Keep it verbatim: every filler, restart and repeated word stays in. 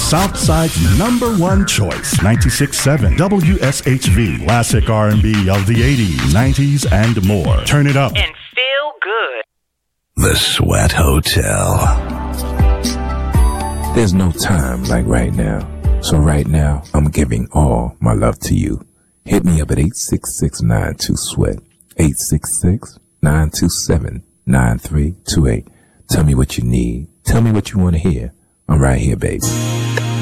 Southside's number one choice, ninety-six point seven W S H V. Classic R and B of the eighties, nineties, and more. Turn it up and feel good. The Sweat Hotel. There's no time like right now. So right now, I'm giving all my love to you. Hit me up at eight six six, nine two, SWEAT. eight six six, nine two seven, nine three two eight. Tell me what you need. Tell me what you want to hear. I'm right here, baby.